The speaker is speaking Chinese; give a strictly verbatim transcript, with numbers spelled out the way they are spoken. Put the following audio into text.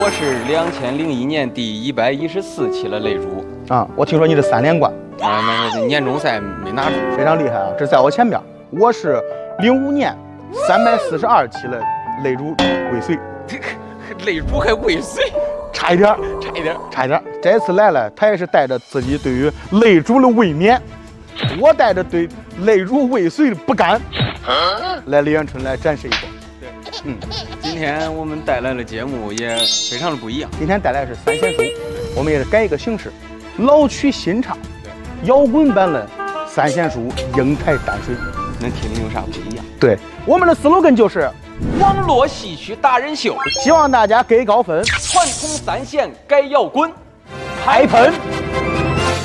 我是两千零一年第一百一十四期的擂主啊，我听说你是三连冠啊，那个年终赛没拿住， 非常厉害啊！这在我前边，我是零五年三百四十二期的擂主未遂， 擂主还未遂， 差一点， 差一点， 差一点。这次来了，他也是带着自己对于擂主的卫冕，我带着对擂主未遂的不甘，来李元春来展示一波。 对，嗯，今天我们带来的节目也非常的不一样。 今天带来的是三弦书，我们也是改一个形式，老曲新唱，摇滚版的三弦书英台淡水， 能听听有啥不一样？ 对，我们的slogan就是网络戏曲达人秀， 希望大家给高分， 传统三弦改摇滚， 开喷。